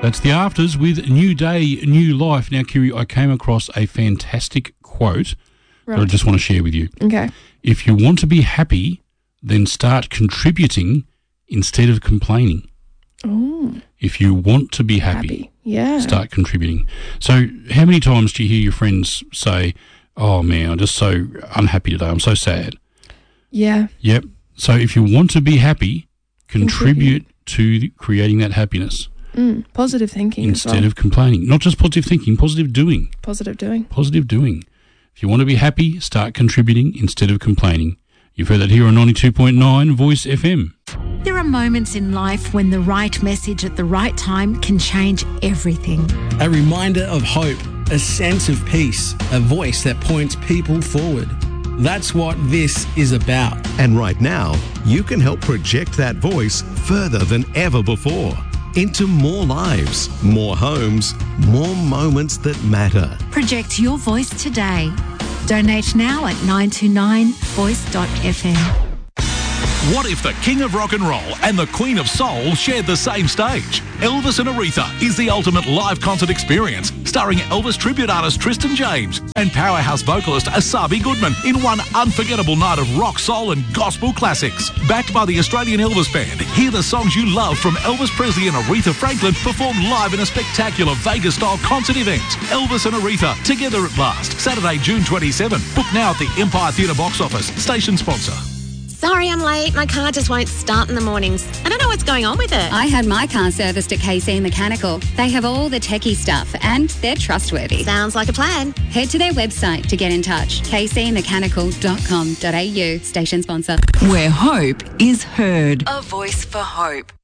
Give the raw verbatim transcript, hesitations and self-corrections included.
That's the Afters with New Day, New Life. Now, Kiri, I came across a fantastic quote Right. that I just want to share with you. Okay. If you want to be happy, then start contributing instead of complaining. Oh, If you want to be happy, happy. Yeah. start contributing. So how many times do you hear your friends say, oh, man, I'm just so unhappy today. I'm so sad. Yeah. Yep. So if you want to be happy, contribute to creating that happiness Mm, positive thinking as instead well. of complaining. Not just positive thinking, positive doing. Positive doing. Positive doing. If you want to be happy, start contributing instead of complaining. You've heard that here on ninety-two point nine Voice F M. There are moments in life when the right message at the right time can change everything. A reminder of hope, a sense of peace, a voice that points people forward. That's what this is about. And right now, you can help project that voice further than ever before. Into more lives, more homes, more moments that matter. Project your voice today. Donate now at nine two nine voice dot f m. What if the King of Rock and Roll and the Queen of Soul shared the same stage? Elvis and Aretha is the ultimate live concert experience, starring Elvis tribute artist Tristan James and powerhouse vocalist Asabi Goodman in one unforgettable night of rock, soul and gospel classics. Backed by the Australian Elvis Band, hear the songs you love from Elvis Presley and Aretha Franklin performed live in a spectacular Vegas-style concert event. Elvis and Aretha, together at last, Saturday, June twenty-seventh. Book now at the Empire Theatre box office. Station sponsor. Sorry I'm late. My car just won't start in the mornings. I don't know what's going on with it. I had my car serviced at K C Mechanical. They have all the techie stuff and they're trustworthy. Sounds like a plan. Head to their website to get in touch. k c mechanical dot com dot a u. Station sponsor. Where hope is heard. A voice for hope.